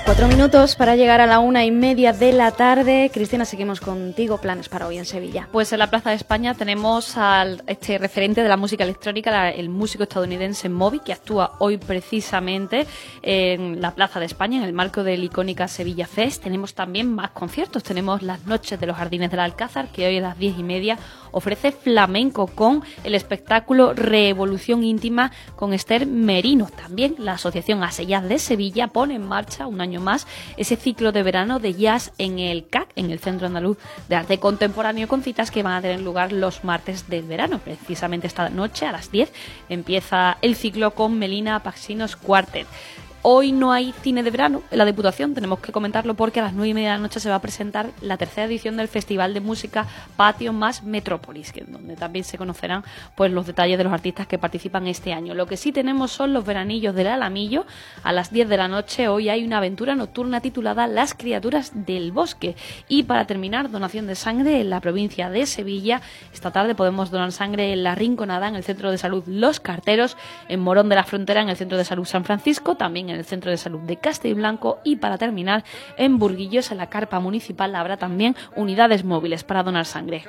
4 minutos para llegar a la 1:30 de la tarde. Cristina, seguimos contigo. Planes para hoy en Sevilla. Pues en la Plaza de España tenemos al referente de la música electrónica, el músico estadounidense Moby, que actúa hoy precisamente en la Plaza de España en el marco del icónica Sevilla Fest. Tenemos también más conciertos. Tenemos las noches de los Jardines del Alcázar, que hoy a las 10:30 ofrece flamenco con el espectáculo Revolución Íntima con Esther Merino. También la Asociación Ase Jazz de Sevilla pone en marcha un año más ese ciclo de verano de jazz en el CAC, en el Centro Andaluz de Arte Contemporáneo, con citas que van a tener lugar los martes del verano. Precisamente esta noche a las 10 empieza el ciclo con Melina Paxinos Quartet. Hoy no hay cine de verano en la Diputación, tenemos que comentarlo porque a las 9:30 de la noche se va a presentar la tercera edición del Festival de Música Patio Más Metrópolis, donde también se conocerán pues los detalles de los artistas que participan este año. Lo que sí tenemos son los veranillos del Alamillo. A las 10 de la noche hoy hay una aventura nocturna titulada Las criaturas del bosque. Y para terminar, donación de sangre en la provincia de Sevilla. Esta tarde podemos donar sangre en La Rinconada, en el Centro de Salud Los Carteros, en Morón de la Frontera, en el Centro de Salud San Francisco, también en el Centro de Salud de Castellblanco, y para terminar en Burguillos, en la carpa municipal, habrá también unidades móviles para donar sangre.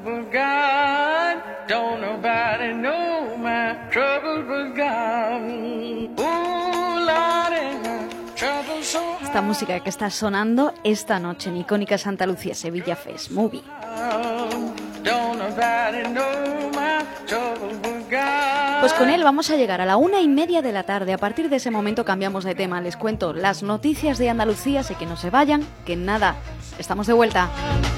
Esta música que está sonando esta noche en icónica Santa Lucía Sevilla Fest Movie. Pues con él vamos a llegar a la 1:30 de la tarde. A partir de ese momento cambiamos de tema. Les cuento las noticias de Andalucía, así que no se vayan, que en nada estamos de vuelta.